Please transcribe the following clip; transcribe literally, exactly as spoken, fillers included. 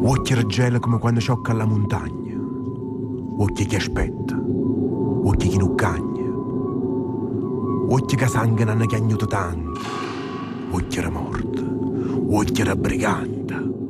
Occhi raggela come quando sciocca alla montagna. Occhi che aspetta. Occhi che non cagna. Occhi che sangue hanno chiagnuto tanto. Occhi era morto. Occhi era briganta.